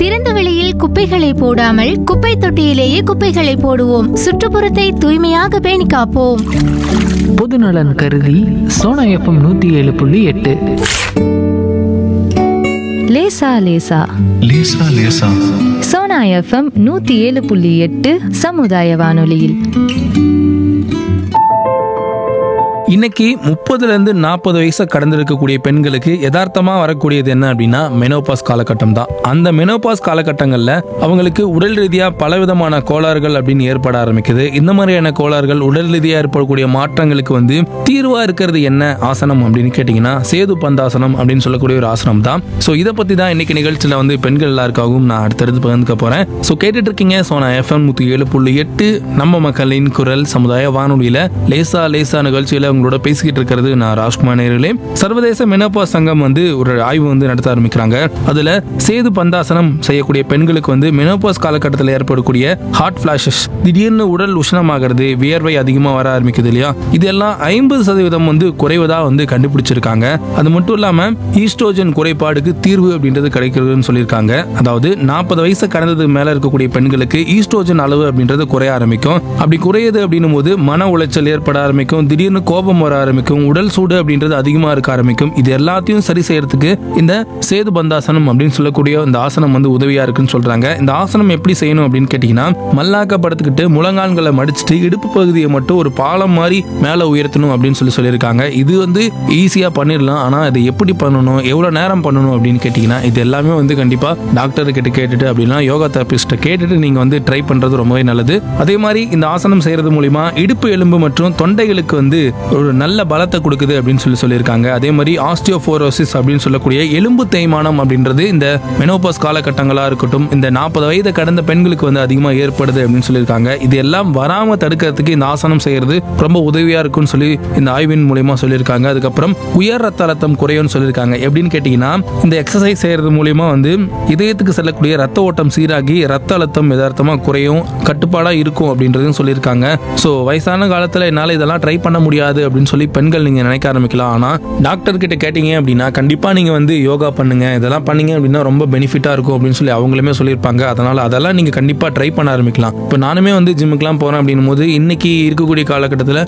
திறந்த வெளியில் குப்பைகளை போடாமல் குப்பை தொட்டியிலேயே குப்பைகளை போடுவோம். சுற்றுப்புறத்தை தூய்மையாக பேணி காப்போம். பொதுநலன் கருதி சோனா எஃப்எம் 107.8. லேசா லேசா லேசா லேசா சோனா எஃப்எம் 107.8 சமுதாய வானொலியில். இன்னைக்கு 30லேருந்து 40 வயசை கடந்திருக்கக்கூடிய பெண்களுக்கு யதார்த்தமா வரக்கூடியது என்ன அப்படின்னா மெனோபாஸ் காலகட்டம் தான். அந்த மெனோபாஸ் காலகட்டங்களில் அவங்களுக்கு உடல் ரீதியாக பலவிதமான கோளாறுகள் அப்படின்னு ஏற்பட ஆரம்பிக்குது. இந்த மாதிரியான கோளாறுகள் உடல் ரீதியாக ஏற்படக்கூடிய மாற்றங்களுக்கு தீர்வா இருக்கிறது என்ன ஆசனம் அப்படின்னு கேட்டிங்கன்னா சேது பந்தாசனம் அப்படின்னு சொல்லக்கூடிய ஒரு ஆசனம் தான். ஸோ இதை பற்றி தான் இன்னைக்கு நிகழ்ச்சியில் பெண்கள் எல்லாருக்காகவும் நான் அடுத்தடுத்து பகிர்ந்துக்க போகிறேன். ஸோ கேட்டுட்டு இருக்கீங்க சோனா எஃப்எம் 107.8 நம்ம மக்களின் குரல் சமுதாய வானொலியில் லேசா லேசா நிகழ்ச்சியில் உங்களோட பேசிக்கிட்டு இருக்கிறது நான் ராஜ்குமார் நேயர்களே. சர்வதேச மெனோபாஸ் சங்கம் ஒரு ஆய்வு நடத்த ஆரம்பிக்கிறாங்க. அதுல சேது பந்தாசனம் செய்யக்கூடிய பெண்களுக்கு மெனோபாஸ் காலகட்டத்தில் ஏற்படக்கூடிய ஹார்ட் பிளாஷஸ், திடீர்னு உடல் உஷ்ணமாகிறது, வியர்வை அதிகமா வர ஆரம்பிக்குது இல்லையா, இதெல்லாம் 50% குறைவதா கண்டுபிடிச்சிருக்காங்க. அது மட்டும் இல்லாம ஈஸ்ட்ரோஜன் குறைபாடுக்கு தீர்வு அப்படின்றது கிடைக்கிறதுன்னு சொல்லியிருக்காங்க. அதாவது 40 வயசு கடந்தது மேல இருக்கக்கூடிய பெண்களுக்கு ஈஸ்ட்ரோஜன் அளவு அப்படின்றது குறைய ஆரம்பிக்கும். அப்படி குறையுது அப்படின்னும் போது மன உளைச்சல் ஏற்பட ஆரம்பிக்கும், திடீர்னு கோபம் வர ஆரம்பிக்கும், உடல் சூடு அப்படின்றது அதிகமா இருக்க ஆரம்பிக்கும். இது எல்லாத்தையும் சரி செய்யறதுக்கு இந்த சேது பந்தாசனம் அப்படின்னு சொல்லக்கூடிய இந்த ஆசனம் உதவியா இருக்குன்னு சொல்றாங்க. இந்த ஆசனம் எப்படி செய்யணும் அப்படின்னு கேட்டீங்கன்னா, மல்லாக்க படுத்துக்கிட்டு முழங்கால்களை மடிச்சுட்டு இடுப்பு பகுதியை மட்டும் ஒரு பாலம் மாதிரி மேல உயர்த்தணும் அப்படின்னு சொல்லியிருக்காங்க. இது ஈஸியா பண்ணிடலாம். ஆனா இது எப்படி பண்ணணும், எவ்வளவு நேரம் பண்ணணும் அப்படின்னு கேட்டீங்கன்னா, இது எல்லாமே கண்டிப்பா டாக்டர் கிட்ட கேட்டுட்டு அப்படின்னா யோகா தெரபிஸ்ட கேட்டுட்டு நீங்க ட்ரை பண்றது ரொம்பவே நல்லது. அதே மாதிரி இந்த ஆசனம் செய்யறது மூலியமா இடுப்பு எலும்பு மற்றும் தொண்டைகளுக்கு ஒரு நல்ல பலத்தை கொடுக்குது அப்படின்னு சொல்லியிருக்காங்க. அதே மாதிரி ஆஸ்டியோபோரோசிஸ் அப்படின்னு சொல்லக்கூடிய எலும்பு தேய்மானம் அப்படின்றது இந்த மெனோபாஸ் காலகட்டங்களா இருக்கட்டும், இந்த 40 வயது கடந்த பெண்களுக்கு அதிகமா ஏற்படுது அப்படின்னு சொல்லியிருக்காங்க. இது எல்லாம் வராம தடுக்கிறதுக்கு இந்த ஆசனம் செய்யறது ரொம்ப உதவியா இருக்கும்னு சொல்லி இந்த ஆய்வின் மூலமா சொல்லியிருக்காங்க. அதுக்கப்புறம் உயர் ரத்த அழுத்தம் குறையும்னு சொல்லியிருக்காங்க. எப்படின்னு கேட்டீங்கன்னா, இந்த எக்ஸசைஸ் செய்யறது மூலியமா இதயத்துக்கு செல்லக்கூடிய ரத்த ஓட்டம் சீராகி ரத்த அழுத்தம் யதார்த்தமா குறையும், கட்டுப்பாடா இருக்கும் அப்படின்றதையும் சொல்லியிருக்காங்க. ஸோ வயசான காலத்துல என்னால இதெல்லாம் ட்ரை பண்ண முடியாது அப்படின்னு சொல்லி பெண்கள் நீங்க நினைக்க ஆரம்பிக்கலாம். ஆனா டாக்டர் கிட்ட கேட்டீங்க அப்படின்னா கண்டிப்பா நீங்க யோகா பண்ணுங்க, இதெல்லாம் பண்ணீங்க அப்படின்னா ரொம்ப பெனிஃபிட்டா இருக்கும் அப்படின்னு சொல்லி அவங்களுமே சொல்லியிருப்பாங்க. அதனால அதெல்லாம் நீங்க கண்டிப்பா ட்ரை பண்ண ஆரம்பிக்கலாம். இப்போ நானுமே ஜிம்முக்குலாம் போறேன் அப்படின்னும் போது இன்னைக்கு இருக்கக்கூடிய காலகட்டத்தில்